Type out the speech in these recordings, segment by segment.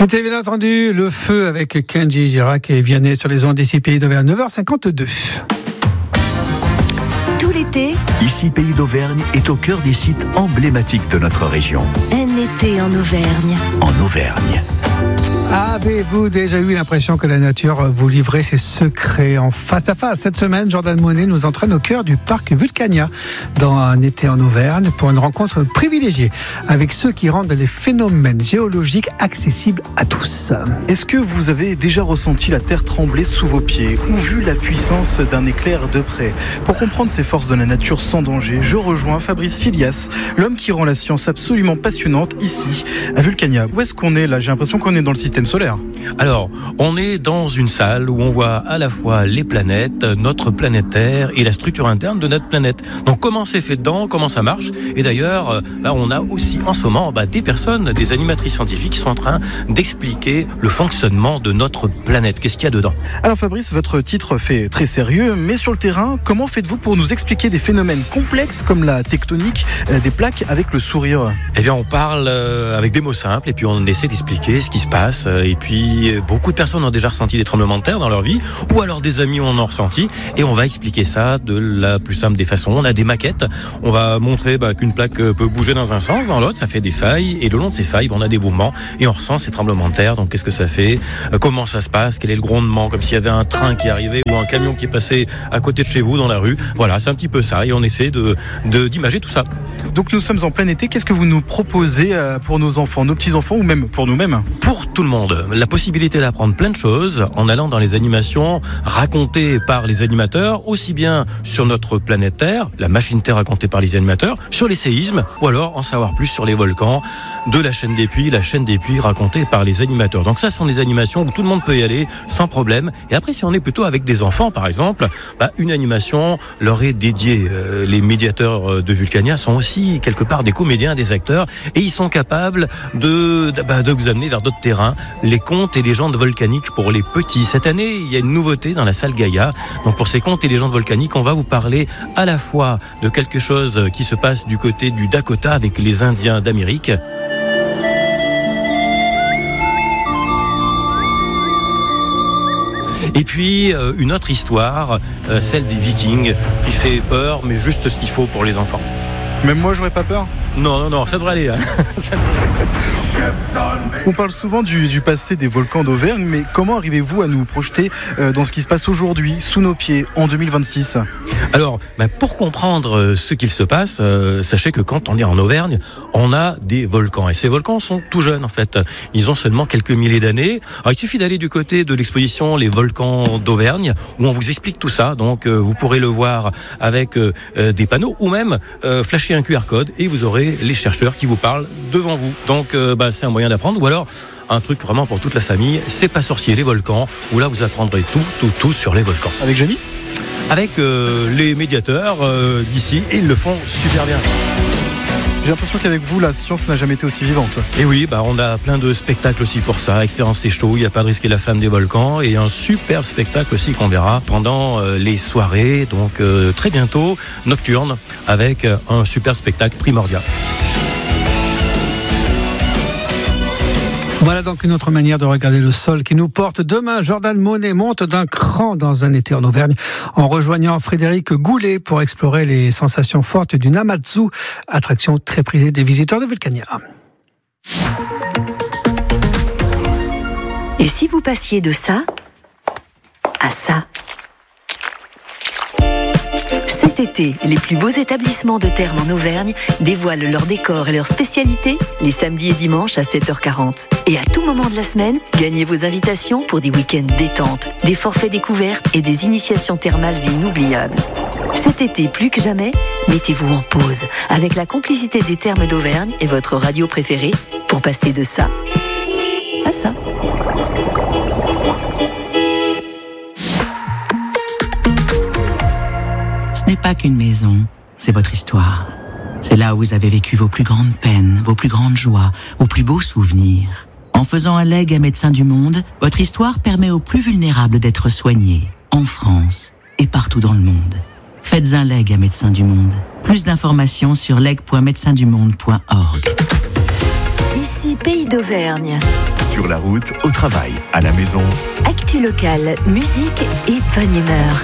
C'était bien entendu le feu avec Kenji Girac et Vianney sur les ondes d'ici Pays d'Auvergne, 9h52. Tout l'été, Ici Pays d'Auvergne est au cœur des sites emblématiques de notre région. un été en Auvergne. En Auvergne. Avez-vous déjà eu l'impression que la nature vous livrait ses secrets en face à face? Cette semaine, Jordan Monet nous entraîne au cœur du parc Vulcania dans un été en Auvergne pour une rencontre privilégiée avec ceux qui rendent les phénomènes géologiques accessibles à tous. Est-ce que vous avez déjà ressenti la terre trembler sous vos pieds ou vu la puissance d'un éclair de près? Pour comprendre ces forces de la nature sans danger, je rejoins Fabrice Filias, l'homme qui rend la science absolument passionnante ici, à Vulcania. Où est-ce qu'on est là? J'ai l'impression qu'on est dans le système solaire. Alors, on est dans une salle où on voit à la fois les planètes, notre planète Terre et la structure interne de notre planète. Donc comment c'est fait dedans, comment ça marche. Et d'ailleurs, là, on a aussi en ce moment des personnes, des animatrices scientifiques qui sont en train d'expliquer le fonctionnement de notre planète. Qu'est-ce qu'il y a dedans? Alors Fabrice, votre titre fait très sérieux, mais sur le terrain, comment faites-vous pour nous expliquer des phénomènes complexes comme la tectonique des plaques avec le sourire? Eh bien, on parle avec des mots simples et puis on essaie d'expliquer ce qui se passe. Et puis, beaucoup de personnes ont déjà ressenti des tremblements de terre dans leur vie, ou alors des amis en ont ressenti. Et on va expliquer ça de la plus simple des façons. On a des maquettes. On va montrer qu'une plaque peut bouger dans un sens, dans l'autre, ça fait des failles. Et le long de ces failles, on a des mouvements et on ressent ces tremblements de terre. Donc, qu'est-ce que ça fait? Comment ça se passe? Quel est le grondement? Comme s'il y avait un train qui arrivait ou un camion qui est passé à côté de chez vous dans la rue. Voilà, c'est un petit peu ça. Et on essaie d'imager tout ça. Donc nous sommes en plein été, qu'est-ce que vous nous proposez pour nos enfants, nos petits-enfants ou même pour nous-mêmes? Pour tout le monde, la possibilité d'apprendre plein de choses en allant dans les animations racontées par les animateurs, aussi bien sur notre planète Terre, la machine Terre racontée par les animateurs, sur les séismes, ou alors en savoir plus sur les volcans, de la chaîne des puits racontée par les animateurs. Donc ça, ce sont des animations où tout le monde peut y aller sans problème. Et après, si on est plutôt avec des enfants, par exemple, une animation leur est dédiée. Les médiateurs de Vulcania sont aussi quelque part des comédiens, des acteurs, et ils sont capables de vous amener vers d'autres terrains, les contes et légendes volcaniques pour les petits. Cette année, il y a une nouveauté dans la salle Gaïa. Donc pour ces contes et légendes volcaniques, on va vous parler à la fois de quelque chose qui se passe du côté du Dakota avec les Indiens d'Amérique. Et puis une autre histoire, celle des Vikings, qui fait peur, mais juste ce qu'il faut pour les enfants. Même moi, j'aurais pas peur? Non, ça devrait aller. Hein. On parle souvent du passé des volcans d'Auvergne, mais comment arrivez-vous à nous projeter dans ce qui se passe aujourd'hui, sous nos pieds, en 2026? Alors, pour comprendre ce qu'il se passe, sachez que quand on est en Auvergne, on a des volcans. Et ces volcans sont tout jeunes, en fait. Ils ont seulement quelques milliers d'années. Alors, il suffit d'aller du côté de l'exposition Les Volcans d'Auvergne, où on vous explique tout ça. Donc, vous pourrez le voir avec des panneaux, ou même flasher un QR code, et vous aurez les chercheurs qui vous parlent devant vous. Donc, c'est un moyen d'apprendre. Ou alors, un truc vraiment pour toute la famille, C'est pas sorcier les volcans, où là, vous apprendrez tout sur les volcans. Avec Jamie? Avec les médiateurs d'ici, et ils le font super bien. J'ai l'impression qu'avec vous, la science n'a jamais été aussi vivante. Et oui, on a plein de spectacles aussi pour ça. Expérience C'est chaud, il n'y a pas de risquer la flamme des volcans. Et un super spectacle aussi qu'on verra pendant les soirées, donc très bientôt, nocturne, avec un super spectacle Primordia. Voilà donc une autre manière de regarder le sol qui nous porte. Demain, Jordan Monet monte d'un cran dans un été en Auvergne en rejoignant Frédéric Goulet pour explorer les sensations fortes du Namatsu, attraction très prisée des visiteurs de Vulcania. Et si vous passiez de ça à ça? Cet été, les plus beaux établissements de terme en Auvergne dévoilent leur décor et leurs spécialités les samedis et dimanches à 7h40. Et à tout moment de la semaine, gagnez vos invitations pour des week-ends détente, des forfaits découvertes et des initiations thermales inoubliables. Cet été, plus que jamais, mettez-vous en pause avec la complicité des Thermes d'Auvergne et votre radio préférée pour passer de ça à ça. Ce n'est pas qu'une maison, c'est votre histoire. C'est là où vous avez vécu vos plus grandes peines, vos plus grandes joies, vos plus beaux souvenirs. En faisant un legs à Médecins du Monde, votre histoire permet aux plus vulnérables d'être soignés, en France et partout dans le monde. Faites un leg à Médecins du Monde. Plus d'informations sur leg.médecindumonde.org. Ici Pays d'Auvergne. Sur la route, au travail, à la maison. Actu locale, musique et bonne humeur.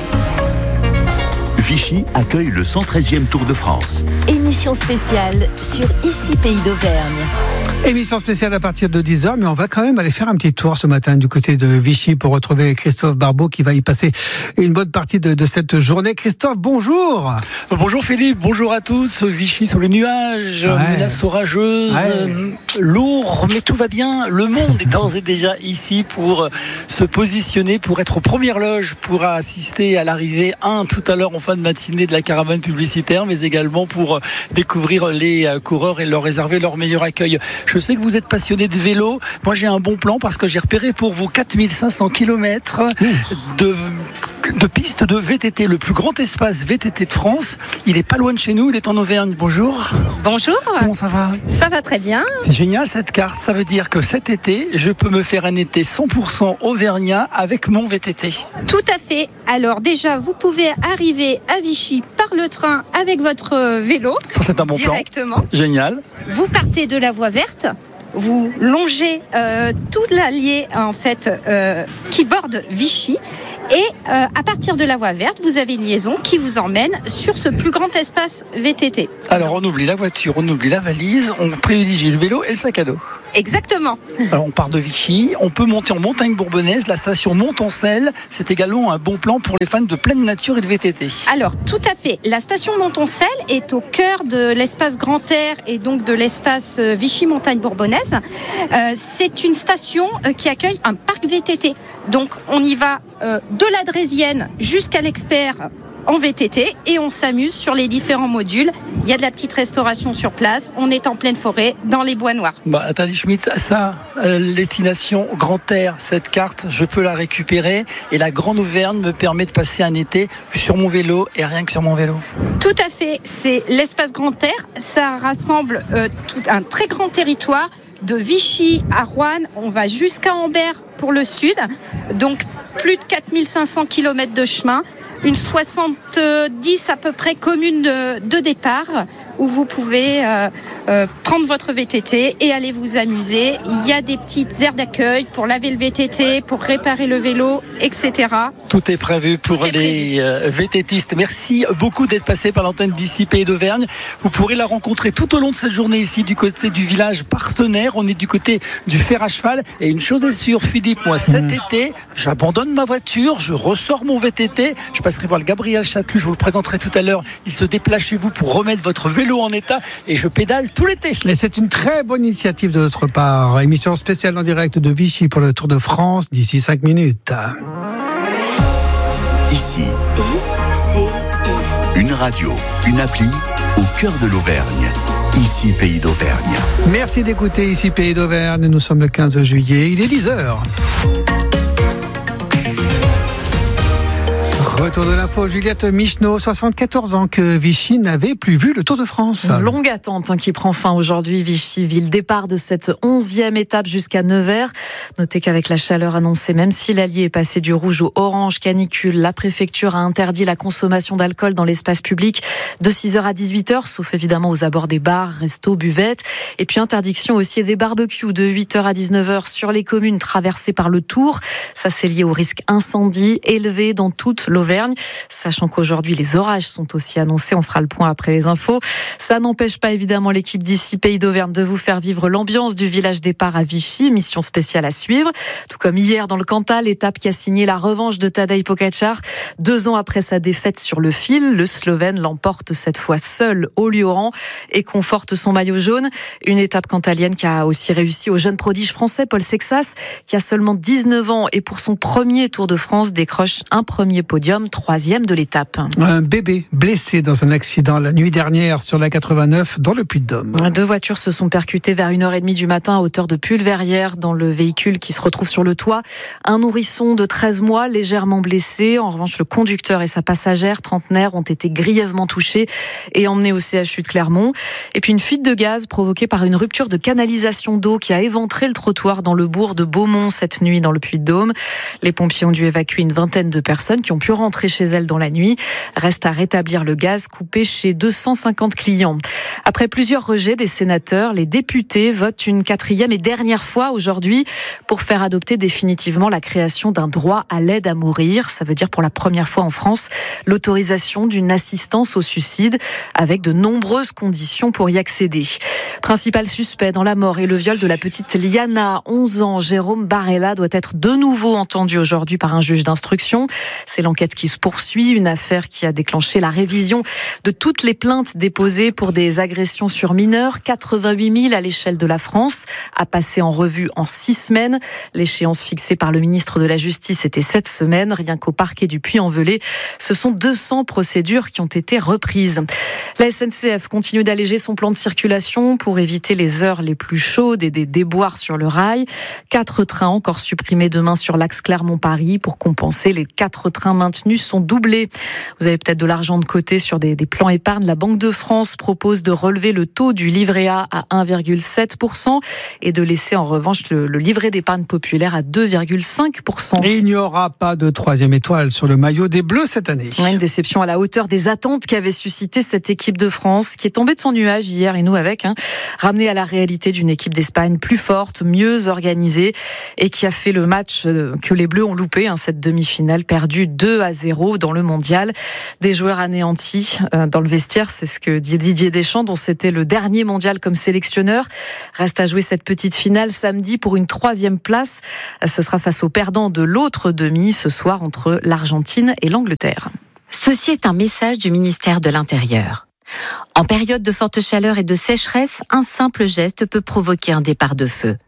Vichy accueille le 113e Tour de France. Émission spéciale sur Ici Pays d'Auvergne. Émission spéciale à partir de 10h, mais on va quand même aller faire un petit tour ce matin du côté de Vichy pour retrouver Christophe Barbeau qui va y passer une bonne partie de cette journée. Christophe, bonjour. Bonjour Philippe, bonjour à tous. Vichy sur les nuages, menace orageuse, lourd, mais tout va bien. Le monde est d'ores et déjà ici pour se positionner, pour être aux premières loges, pour assister à l'arrivée tout à l'heure en fin de matinée de la caravane publicitaire, mais également pour découvrir les coureurs et leur réserver leur meilleur accueil. Je sais que vous êtes passionné de vélo. Moi, j'ai un bon plan parce que j'ai repéré pour vous 4500 km de pistes de VTT, le plus grand espace VTT de France. Il est pas loin de chez nous, il est en Auvergne. Bonjour. Bonjour. Comment ça va ? Ça va très bien. C'est génial cette carte, ça veut dire que cet été, je peux me faire un été 100% auvergnat avec mon VTT. Tout à fait. Alors déjà, vous pouvez arriver à Vichy par le train avec votre vélo. Ça, c'est un bon directement. Plan. Génial. Vous partez de la voie verte. Vous longez toute l'allié en fait qui borde Vichy. Et à partir de la voie verte, vous avez une liaison qui vous emmène sur ce plus grand espace VTT. Alors on oublie la voiture, on oublie la valise, on privilégie le vélo et le sac à dos. Exactement. Alors on part de Vichy, on peut monter en montagne bourbonnaise, la station Montoncelle, c'est également un bon plan pour les fans de pleine nature et de VTT. Alors tout à fait, la station Montoncelle est au cœur de l'espace Grand Air et donc de l'espace Vichy montagne bourbonnaise. C'est une station qui accueille un parc VTT. Donc on y va de la Drésienne jusqu'à l'Expert en VTT et on s'amuse sur les différents modules. Il y a de la petite restauration sur place. On est en pleine forêt, dans les bois noirs. Nathalie Schmitt, ça, destination Grand Air, cette carte, je peux la récupérer et la Grande Auvergne me permet de passer un été sur mon vélo et rien que sur mon vélo. Tout à fait, c'est l'espace Grand Air. Ça rassemble tout un très grand territoire. De Vichy à Roanne, on va jusqu'à Ambert pour le sud. Donc plus de 4500 km de chemin. Une 70 à peu près communes de départ où vous pouvez prendre votre VTT et aller vous amuser. Il y a des petites aires d'accueil pour laver le VTT, pour réparer le vélo, etc. Tout est prévu pour les VTTistes. Merci beaucoup d'être passé par l'antenne d'Ici Pays d'Auvergne. Vous pourrez la rencontrer tout au long de cette journée ici du côté du village partenaire. On est du côté du fer à cheval. Et une chose est sûre, Philippe, moi cet été, j'abandonne ma voiture, je ressors mon VTT. Je passerai voir le Gabriel Châtelu, je vous le présenterai tout à l'heure. Il se déplace chez vous pour remettre votre vélo en état et je pédale tout l'été. Et c'est une très bonne initiative de notre part. Émission spéciale en direct de Vichy pour le Tour de France d'ici 5 minutes. Ici, une radio, une appli au cœur de l'Auvergne. Ici Pays d'Auvergne. Merci d'écouter Ici Pays d'Auvergne. Nous sommes le 15 juillet, il est 10h. Retour de l'info, Juliette Micheneau, 74 ans que Vichy n'avait plus vu le Tour de France. Une longue attente qui prend fin aujourd'hui. Vichy, ville départ de cette 11e étape jusqu'à Nevers. Notez qu'avec la chaleur annoncée, même si l'Allier est passé du rouge au orange canicule, la préfecture a interdit la consommation d'alcool dans l'espace public de 6h à 18h, sauf évidemment aux abords des bars, restos, buvettes. Et puis interdiction aussi des barbecues de 8h à 19h sur les communes traversées par le Tour. Ça, c'est lié au risque incendie élevé dans toute l'Auvergne. Sachant qu'aujourd'hui, les orages sont aussi annoncés. On fera le point après les infos. Ça n'empêche pas évidemment l'équipe d'Ici Pays d'Auvergne de vous faire vivre l'ambiance du village départ à Vichy. Mission spéciale à suivre. Tout comme hier dans le Cantal, étape qui a signé la revanche de Tadej Pogačar. 2 ans après sa défaite sur le fil, le Slovène l'emporte cette fois seul au Lioran et conforte son maillot jaune. Une étape cantalienne qui a aussi réussi au jeune prodige français Paul Sexas, qui a seulement 19 ans et pour son premier Tour de France décroche un premier podium, 3e de l'étape. Un bébé blessé dans un accident la nuit dernière sur la 89 dans le Puy-de-Dôme. 2 voitures se sont percutées vers 1h30 du matin à hauteur de Pulverrière dans le véhicule qui se retrouve sur le toit. Un nourrisson de 13 mois légèrement blessé. En revanche, le conducteur et sa passagère trentenaire ont été grièvement touchés et emmenés au CHU de Clermont. Et puis une fuite de gaz provoquée par une rupture de canalisation d'eau qui a éventré le trottoir dans le bourg de Beaumont cette nuit dans le Puy-de-Dôme. Les pompiers ont dû évacuer une vingtaine de personnes qui ont pu rentrer rentrer chez elles dans la nuit. Reste à rétablir le gaz coupé chez 250 clients. Après plusieurs rejets des sénateurs, les députés votent une 4e et dernière fois aujourd'hui pour faire adopter définitivement la création d'un droit à l'aide à mourir. Ça veut dire pour la première fois en France l'autorisation d'une assistance au suicide avec de nombreuses conditions pour y accéder. Principal suspect dans la mort et le viol de la petite Liana, 11 ans, Jérôme Barella doit être de nouveau entendu aujourd'hui par un juge d'instruction. C'est l'enquête qui se poursuit, une affaire qui a déclenché la révision de toutes les plaintes déposées pour des agressions sur mineurs, 88 000 à l'échelle de la France, à passer en revue en 6 semaines. L'échéance fixée par le ministre de la Justice était 7 semaines. Rien qu'au parquet du Puy-en-Velay, ce sont 200 procédures qui ont été reprises. La SNCF continue d'alléger son plan de circulation pour éviter les heures les plus chaudes et des déboires sur le rail. 4 trains encore supprimés demain sur l'axe Clermont-Paris pour compenser. Les 4 trains maintenus sont doublés. Vous avez peut-être de l'argent de côté sur des plans épargne. La Banque de France propose de relever le taux du livret A à 1,7% et de laisser en revanche le livret d'épargne populaire à 2,5%. Et il n'y aura pas de 3e étoile sur le maillot des Bleus cette année. Ouais, une déception à la hauteur des attentes qu'avait suscité cette équipe de France qui est tombée de son nuage hier et nous avec, ramenée à la réalité d'une équipe d'Espagne plus forte, mieux organisée et qui a fait le match que les Bleus ont loupé, cette demi-finale perdue 2-0 dans le mondial. Des joueurs anéantis dans le vestiaire, c'est ce que dit Didier Deschamps, dont c'était le dernier mondial comme sélectionneur. Reste à jouer cette petite finale samedi pour une 3e place. Ce sera face aux perdants de l'autre demi ce soir entre l'Argentine et l'Angleterre. Ceci est un message du ministère de l'Intérieur. En période de forte chaleur et de sécheresse, un simple geste peut provoquer un départ de feu.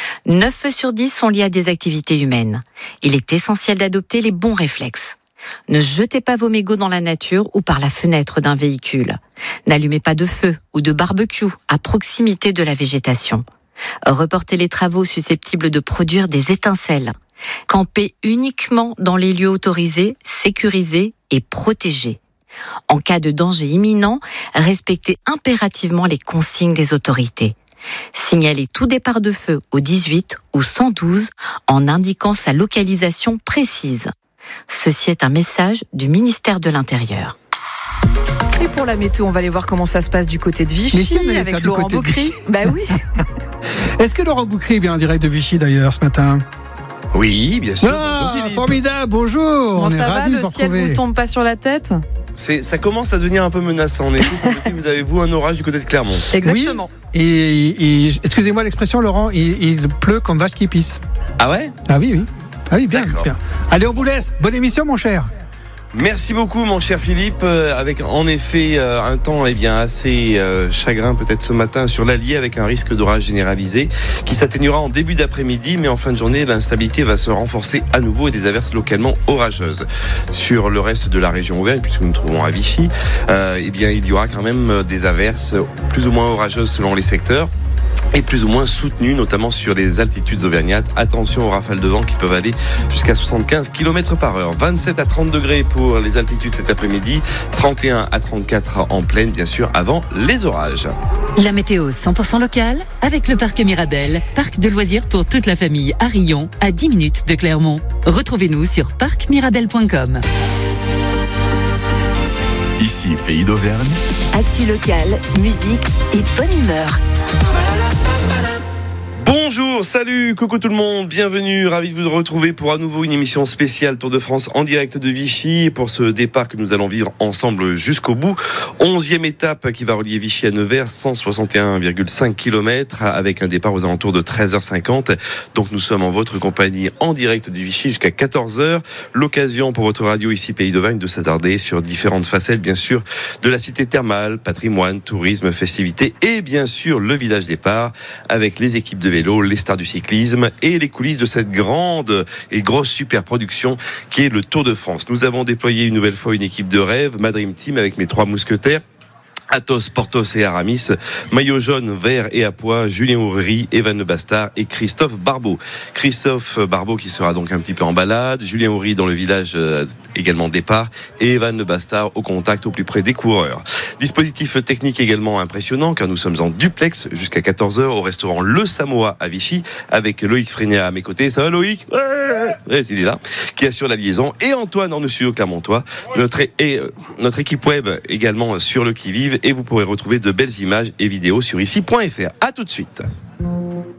9 feux sur 10 sont liés à des activités humaines. Il est essentiel d'adopter les bons réflexes. Ne jetez pas vos mégots dans la nature ou par la fenêtre d'un véhicule. N'allumez pas de feu ou de barbecue à proximité de la végétation. Reportez les travaux susceptibles de produire des étincelles. Campez uniquement dans les lieux autorisés, sécurisés et protégés. En cas de danger imminent, respectez impérativement les consignes des autorités. Signalez tout départ de feu au 18 ou 112 en indiquant sa localisation précise. Ceci est un message du ministère de l'Intérieur. Et pour la météo, on va aller voir comment ça se passe du côté de Vichy, si avec Laurent Boucry. Bah oui. Est-ce que Laurent Boucry vient en direct de Vichy d'ailleurs ce matin ? Oui, bien sûr. Bonjour, formidable, bonjour. Comment ça va, le ciel ne vous tombe pas sur la tête ? Ça commence à devenir un peu menaçant. En effet, vous avez un orage du côté de Clermont. Exactement. Oui, et excusez-moi l'expression, Laurent, il pleut comme vache qui pisse. Ah ouais ? Ah oui. Ah oui, bien. Allez, on vous laisse. Bonne émission, mon cher. Merci beaucoup, mon cher Philippe. Avec en effet un temps assez chagrin peut-être ce matin sur l'Allier, avec un risque d'orage généralisé qui s'atténuera en début d'après-midi, mais en fin de journée, l'instabilité va se renforcer à nouveau et des averses localement orageuses. Sur le reste de la région Auvergne, puisque nous nous trouvons à Vichy, il y aura quand même des averses plus ou moins orageuses selon les secteurs. Et plus ou moins soutenu, notamment sur les altitudes auvergnates. Attention aux rafales de vent qui peuvent aller jusqu'à 75 km/h. 27 à 30 degrés pour les altitudes cet après-midi, 31 à 34 en plaine, bien sûr, avant les orages. La météo 100% locale avec le parc Mirabel, parc de loisirs pour toute la famille à Rion, à 10 minutes de Clermont. Retrouvez-nous sur parcmirabel.com. Ici, Pays d'Auvergne. Actu locale, musique et bonne humeur. Bonjour, salut, coucou tout le monde, bienvenue, ravi de vous retrouver pour à nouveau une émission spéciale Tour de France en direct de Vichy pour ce départ que nous allons vivre ensemble jusqu'au bout. 11e étape qui va relier Vichy à Nevers, 161,5 km avec un départ aux alentours de 13h50. Donc nous sommes en votre compagnie en direct de Vichy jusqu'à 14h. L'occasion pour votre radio ici Pays d'Auvergne de s'attarder sur différentes facettes, bien sûr, de la cité thermale, patrimoine, tourisme, festivités et bien sûr le village départ avec les équipes de vélo, les stars du cyclisme et les coulisses de cette grande et grosse super production qui est le Tour de France. Nous avons déployé une nouvelle fois une équipe de rêve, ma Dream Team avec mes 3 mousquetaires. Athos, Porthos et Aramis, maillot jaune, vert et à pois, Julien Auriry, Evan Le Bastard et Christophe Barbeau. Christophe Barbeau qui sera donc un petit peu en balade, Julien Auriry dans le village également départ et Evan Le Bastard au contact au plus près des coureurs. Dispositif technique également impressionnant car nous sommes en duplex jusqu'à 14h au restaurant Le Samoa à Vichy avec Loïc Frénéat à mes côtés. Ça va Loïc ? Ouais, il est là, qui assure la liaison, et Antoine dans le studio clermontois, notre équipe web également sur le qui-vive, et vous pourrez retrouver de belles images et vidéos sur ici.fr. À tout de suite.